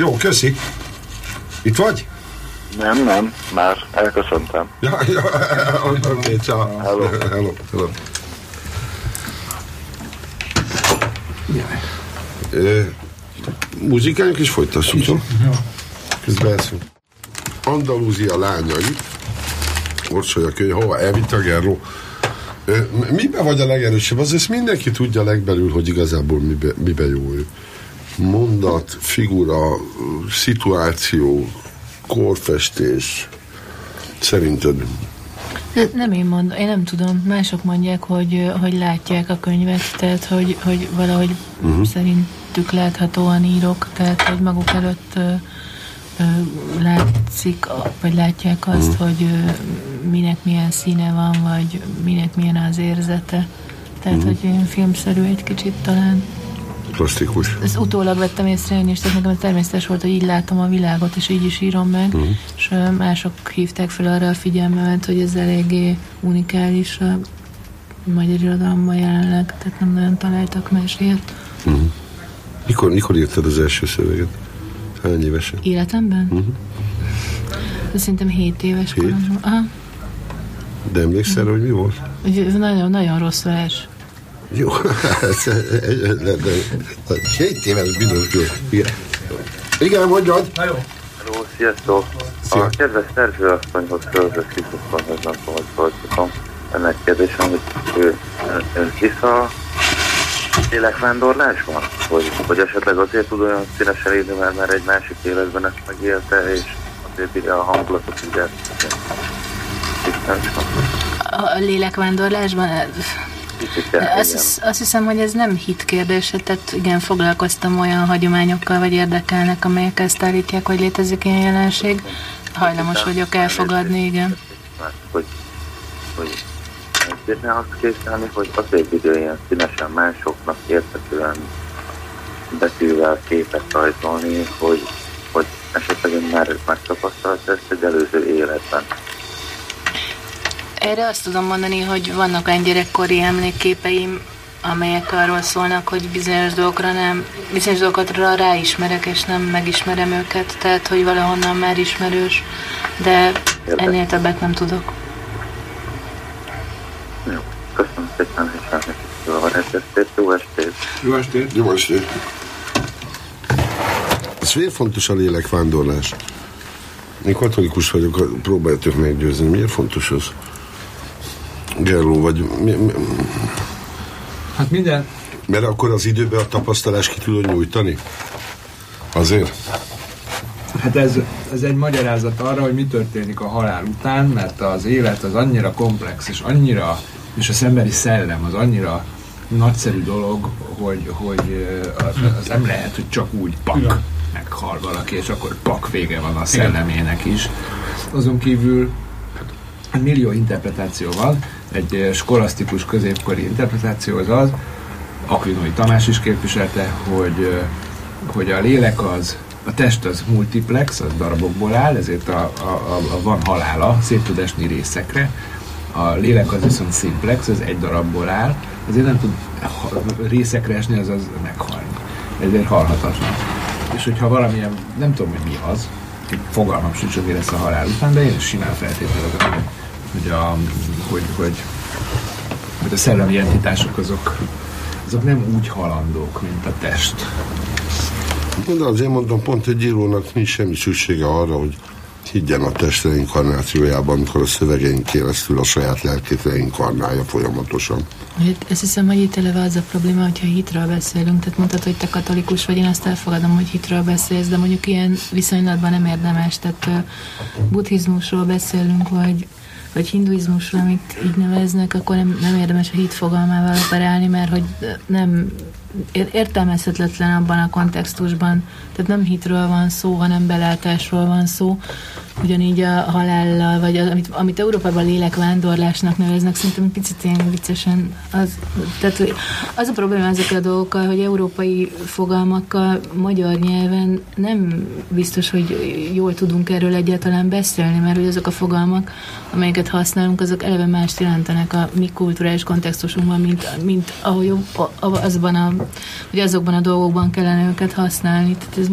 Jó, köszi. Itt vagy? Nem, már elköszöntem. Ja, oké, ciao. Hello. Muzsikáljunk és folytassuk, jó? Közben eszünk. Andalúzia lányai. Orsolya könyv, hova elvitt a Gerló? Miben vagy a legerősebb? Azért mindenki tudja legbelül, hogy igazából miben jó ő. Mondat, figura, szituáció, korfestés. Szerinted? Nem én mondom, én nem tudom. Mások mondják, hogy látják a könyvet, tehát hogy valahogy szerintük láthatóan írok, tehát hogy maguk előtt látszik, vagy látják azt, hogy minek milyen színe van, vagy minek milyen az érzete. Tehát, hogy ilyen filmszerű egy kicsit talán. Plastikus. Ezt utólag vettem észre én is, tehát nekem természetes volt, hogy így látom a világot, és így is írom meg, és mások hívták fel arra a figyelmemet, hogy ez eléggé unikális a magyar irodalomban jelenleg, tehát nem nagyon találtak más ilyet. Mikor írtad az első szöveget? Hány évesen? Életemben? Szerintem 7 éves koromban. Aha. De emlékszel, hogy mi volt? Nagyon rossz vers. Jó, 7 éves bizonyos. Igen, mondjad! Na jó. Hello, sziasztok! A kedves Szerző asszonyhoz fölvesz Krisztusonhoz nem tudom, hogy szóltam. Ennek kérdésem, hogy ő hisz a lélekvándorlásban? Hogy esetleg azért tud olyan színesen írni, mert egy másik életben ezt megélte, és azért írja a hangulatot úgy a lélekvándorlásban? Azt hiszem, hogy ez nem hit kérdése, tehát igen, foglalkoztam olyan hagyományokkal, vagy érdekelnek, amelyek ezt állítják, hogy létezik ilyen jelenség. Hajlamos vagyok elfogadni, igen. Hogy ne azt készülni, hogy azért idő ilyen színesen másoknak érthetően betűvel képet rajzolni, hogy esetleg én már megtapasztalt ezt egy előző életben. Erre azt tudom mondani, hogy vannak olyan gyerekkori emlékképeim, amelyek arról szólnak, hogy bizonyos dolgokra ráismerek, és nem megismerem őket, tehát, hogy valahonnan már ismerős, de ennél többet nem tudok. Jó, köszönöm szépen, és jó estét. Jó estét. Ez miért fontos a lélekvándorlás? Én katolikus vagyok, próbáljátok meggyőzni. Miért fontos az? Gerló, vagy... Hát minden... Mert akkor az időben a tapasztalás ki tudod nyújtani? Azért? Hát ez egy magyarázat arra, hogy mi történik a halál után, mert az élet az annyira komplex, és az emberi szellem az annyira nagyszerű dolog, hogy az nem lehet, hogy csak úgy meghal valaki, és akkor vége van a szellemének is. Azon kívül millió interpretáció van. Egy skolasztikus középkori interpretáció az, Akvinói Tamás is képviselte, hogy a lélek a test az multiplex, az darabokból áll, ezért van halála, szét tud esni részekre. A lélek az viszont simplex, ez egy darabból áll, ezért nem tud részekre esni, azaz meghalni. Ezért halhatatlan. És hogyha valamilyen, nem tudom, hogy mi az, fogalmam sincs, hogy mi lesz a halál után, de én simán feltételezem, hogy a szellemi entitások azok nem úgy halandók, mint a test. De azért mondom, pont egy írónak nincs semmi szüksége arra, hogy higgyen a test reinkarnációjában, amikor a szövegeink keresztül a saját lelkét reinkarnálja folyamatosan. Azt hiszem, hogy itt eleve az a probléma, hogyha hitről beszélünk, tehát mondtad, hogy te katolikus vagy, én azt elfogadom, hogy hitről beszélsz, de mondjuk ilyen viszonylatban nem érdemes, tehát buddhizmusról beszélünk, vagy hinduizmusról, amit így neveznek, akkor nem érdemes a hit fogalmával operálni, mert hogy nem értelmezhetetlen abban a kontextusban. Tehát nem hitről van szó, hanem belátásról van szó. Ugyanígy a halállal, vagy amit Európában lélekvándorlásnak neveznek, szerintem egy picit ilyen viccesen. Az a probléma ezekkel a dolgokkal, hogy európai fogalmakkal magyar nyelven nem biztos, hogy jól tudunk erről egyáltalán beszélni, mert hogy azok a fogalmak, amelyeket használunk, azok eleve mást jelentenek a mi kulturális kontextusunkban, mint ahogy azokban a dolgokban kellene őket használni. Tehát ez